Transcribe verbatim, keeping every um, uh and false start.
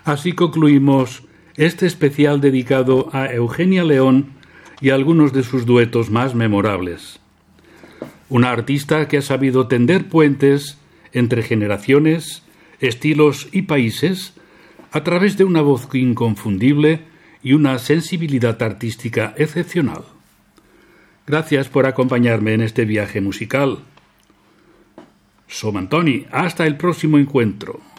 Así concluimos este especial dedicado a Eugenia León y a algunos de sus duetos más memorables. Una artista que ha sabido tender puentes entre generaciones, estilos y países a través de una voz inconfundible y una sensibilidad artística excepcional. Gracias por acompañarme en este viaje musical. Som Antoni, hasta el próximo encuentro.